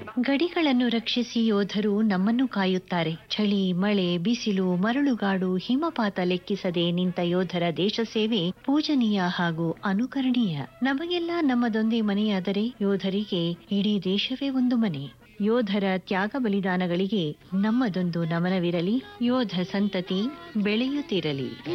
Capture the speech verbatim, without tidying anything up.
ಗಡಿಗಳನ್ನು ರಕ್ಷಿಸಿ ಯೋಧರು ನಮ್ಮನ್ನು ಕಾಯುತ್ತಾರೆ. ಚಳಿ, ಮಳೆ, ಬಿಸಿಲು, ಮರಳುಗಾಡು, ಹಿಮಪಾತ ಲೆಕ್ಕಿಸದೆ ನಿಂತ ಯೋಧರ ದೇಶ ಸೇವೆ ಪೂಜನೀಯ ಹಾಗೂ ಅನುಕರಣೀಯ. ನಮಗೆಲ್ಲ ನಮ್ಮದೊಂದೇ ಮನೆಯಾದರೆ ಯೋಧರಿಗೆ ಇಡೀ ದೇಶವೇ ಒಂದು ಮನೆ. ಯೋಧರ ತ್ಯಾಗ ಬಲಿದಾನಗಳಿಗೆ ನಮ್ಮದೊಂದು ನಮನವಿರಲಿ. ಯೋಧ ಸಂತತಿ ಬೆಳೆಯುತ್ತಿರಲಿ.